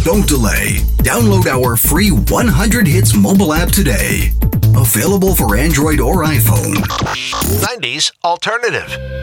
Don't delay. Download our free 100 Hits mobile app today. Available for Android or iPhone. 90s Alternative.